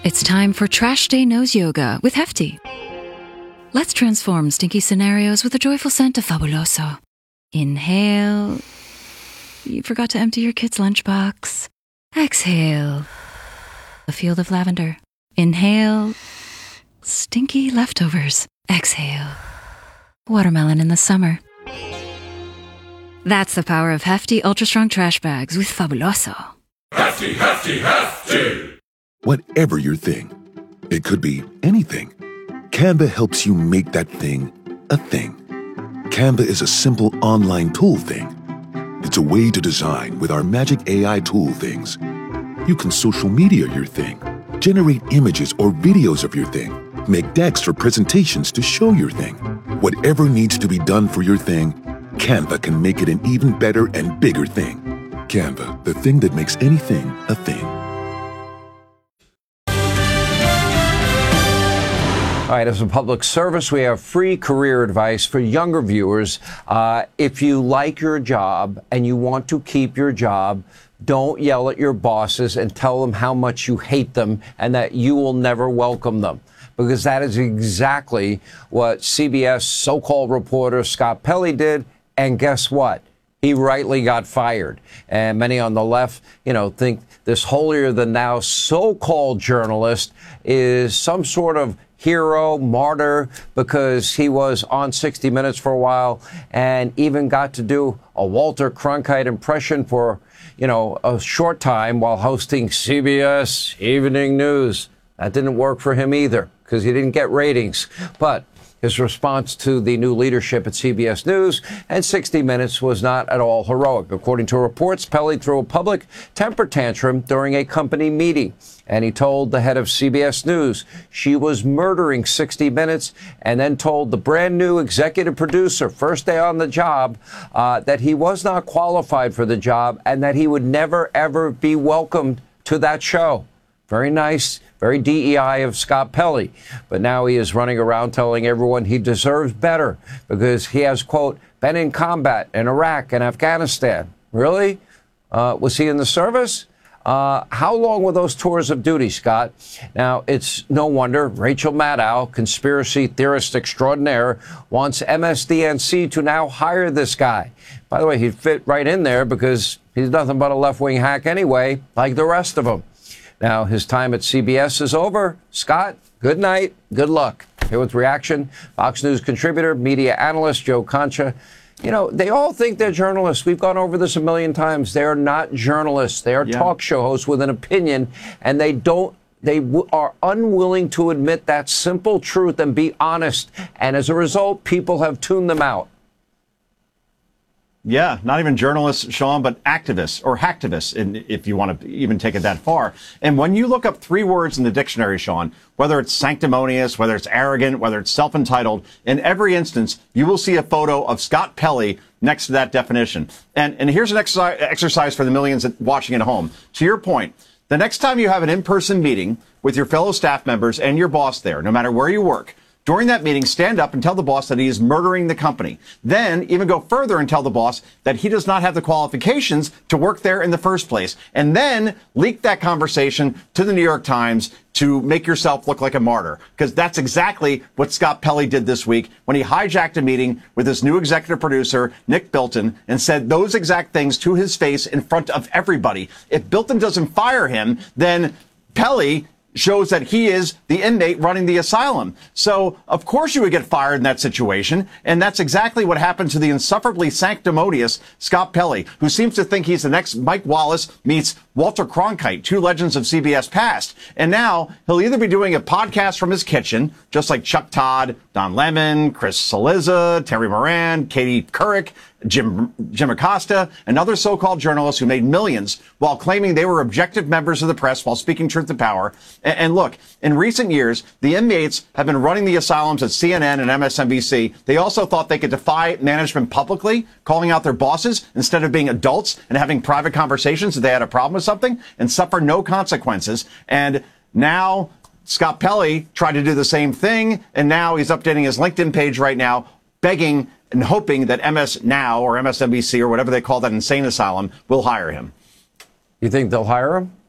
It's time for Trash Day Nose Yoga with Hefty. Let's transform stinky scenarios with a joyful scent of Fabuloso. Inhale. You forgot to empty your kid's lunchbox. Exhale. A field of lavender. Inhale. Stinky leftovers. Exhale. Watermelon in the summer. That's the power of Hefty Ultra Strong Trash Bags with Fabuloso. Hefty, hefty, hefty! Whatever your thing, it could be anything. Canva helps you make that thing a thing. Canva is a simple online tool thing. It's a way to design with our magic AI tool things. You can social media your thing, generate images or videos of your thing, make decks or presentations to show your thing. Whatever needs to be done for your thing, Canva can make it an even better and bigger thing. Canva, the thing that makes anything a thing. All right, as a public service, we have free career advice for younger viewers. If you like your job and you want to keep your job, don't yell at your bosses and tell them how much you hate them and that you will never welcome them. Because that is exactly what CBS so-called reporter Scott Pelley did. And guess what? He rightly got fired. And many on the left, think this holier-than-thou so-called journalist is some sort of hero, martyr, because he was on 60 Minutes for a while and even got to do a Walter Cronkite impression for, a short time while hosting CBS Evening News. That didn't work for him either because he didn't get ratings. But his response to the new leadership at CBS News and 60 Minutes was not at all heroic. According to reports, Pelley threw a public temper tantrum during a company meeting, and he told the head of CBS News she was murdering 60 Minutes, and then told the brand new executive producer, first day on the job, that he was not qualified for the job and that he would never, ever be welcomed to that show. Very nice, very DEI of Scott Pelley. But now he is running around telling everyone he deserves better because he has, quote, been in combat in Iraq and Afghanistan. Really? Was he in the service? How long were those tours of duty, Scott? Now, it's no wonder Rachel Maddow, conspiracy theorist extraordinaire, wants MSDNC to now hire this guy. By the way, he'd fit right in there because he's nothing but a left-wing hack anyway, like the rest of them. Now, his time at CBS is over. Scott, good night. Good luck. Here with reaction, Fox News contributor, media analyst Joe Concha. They all think they're journalists. We've gone over this a million times. They are not journalists. They are talk show hosts with an opinion, and they are unwilling to admit that simple truth and be honest. And as a result, people have tuned them out. Yeah, not even journalists, Sean, but activists or hacktivists, if you want to even take it that far. And when you look up three words in the dictionary, Sean, whether it's sanctimonious, whether it's arrogant, whether it's self-entitled, in every instance, you will see a photo of Scott Pelley next to that definition. And here's an exercise for the millions watching at home. To your point, the next time you have an in-person meeting with your fellow staff members and your boss there, no matter where you work, during that meeting, stand up and tell the boss that he is murdering the company. Then even go further and tell the boss that he does not have the qualifications to work there in the first place. And then leak that conversation to the New York Times to make yourself look like a martyr. Because that's exactly what Scott Pelley did this week when he hijacked a meeting with his new executive producer, Nick Bilton, and said those exact things to his face in front of everybody. If Bilton doesn't fire him, then Pelley shows that he is the inmate running the asylum. So, of course you would get fired in that situation, and that's exactly what happened to the insufferably sanctimonious Scott Pelley, who seems to think he's the next Mike Wallace meets Walter Cronkite, two legends of CBS past. And now he'll either be doing a podcast from his kitchen, just like Chuck Todd, Don Lemon, Chris Cillizza, Terry Moran, Katie Couric, Jim Acosta, and other so-called journalists who made millions while claiming they were objective members of the press while speaking truth to power. And look, in recent years, the inmates have been running the asylums at CNN and MSNBC. They also thought they could defy management publicly, calling out their bosses instead of being adults and having private conversations if they had a problem with something, and suffer no consequences. And now Scott Pelley tried to do the same thing, and now he's updating his LinkedIn page right now, begging and hoping that MS Now or MSNBC or whatever they call that insane asylum will hire him. You think they'll hire him?